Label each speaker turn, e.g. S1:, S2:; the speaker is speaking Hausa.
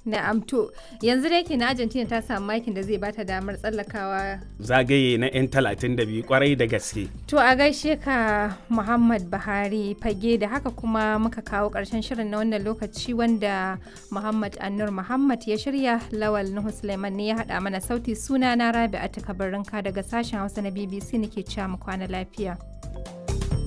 S1: Na'am, to yanzu da yake na Argentina ta samu makin da zai bata damar tsallakawa
S2: Zagaye na 'yan 32 kwarai da gaske.
S1: to a gaishe ka Muhammad Buhari fage da haka kuma muka kawo ƙarshen shirin na wannan lokaci wanda Muhammad Annur Muhammad ya shirya Lawal Nuhu Suleiman ne ya haɗa mana sauti suna na Rabi'atu Kabarinka daga sashen Hausa na BBC nake cewa mu kwana lafiya.